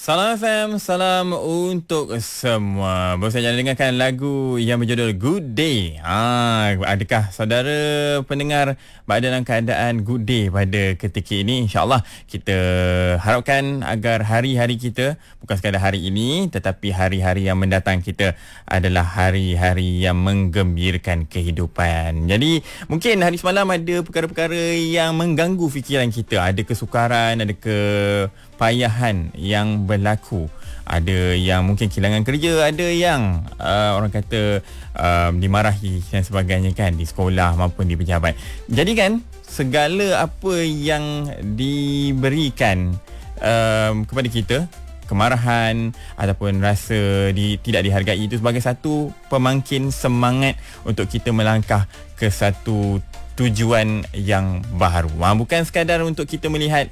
Salam FM, salam untuk semua. Baru saja dengarkan lagu yang berjudul Good Day. Adakah saudara pendengar berada dalam keadaan good day pada ketika ini? InsyaAllah kita harapkan agar hari-hari kita, bukan sekadar hari ini, tetapi hari-hari yang mendatang kita adalah hari-hari yang menggembirakan kehidupan. Jadi mungkin hari semalam ada perkara-perkara yang mengganggu fikiran kita. Ada kesukaran, ada kepayahan yang berlaku. Ada yang mungkin kehilangan kerja, ada yang orang kata dimarahi dan sebagainya kan di sekolah maupun di pejabat. Jadi kan segala apa yang diberikan kepada kita, kemarahan ataupun rasa tidak dihargai, itu sebagai satu pemangkin semangat untuk kita melangkah ke satu tujuan yang baru. Bukan sekadar untuk kita melihat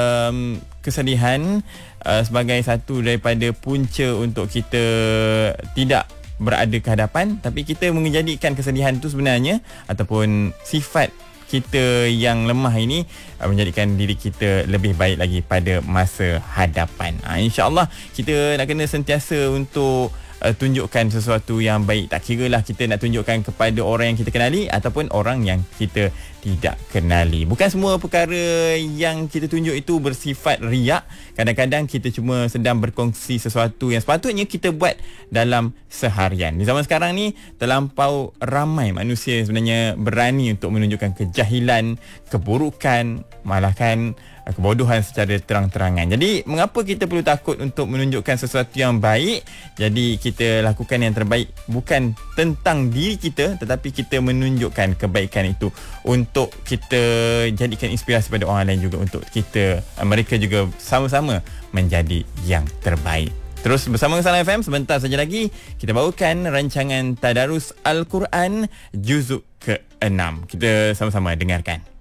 kesedihan sebagai satu daripada punca untuk kita tidak berada ke hadapan, tapi kita menjadikan kesedihan itu sebenarnya ataupun sifat kita yang lemah ini menjadikan diri kita lebih baik lagi pada masa hadapan. InsyaAllah kita nak kena sentiasa untuk tunjukkan sesuatu yang baik. Tak kira lah kita nak tunjukkan kepada orang yang kita kenali ataupun orang yang kita tidak kenali. Bukan semua perkara yang kita tunjuk itu bersifat riak. Kadang-kadang kita cuma sedang berkongsi sesuatu yang sepatutnya kita buat dalam seharian. Di zaman sekarang ni terlampau ramai manusia sebenarnya berani untuk menunjukkan kejahilan, keburukan, malahkan kebodohan secara terang-terangan. Jadi mengapa kita perlu takut untuk menunjukkan sesuatu yang baik? Jadi kita lakukan yang terbaik, bukan tentang diri kita, tetapi kita menunjukkan kebaikan itu untuk kita jadikan inspirasi pada orang lain juga, untuk kita, mereka juga sama-sama menjadi yang terbaik. Terus bersama Salam FM, sebentar saja lagi kita bawakan rancangan Tadarus Al-Quran Juzuk ke-6. Kita sama-sama dengarkan.